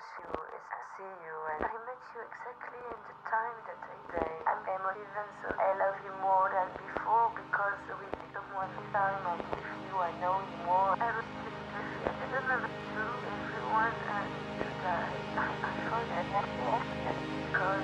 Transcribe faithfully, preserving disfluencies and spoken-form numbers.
you, is I see you, and I met you exactly in the time that I say I'm emotive, and so I love you more than before because we become one time. And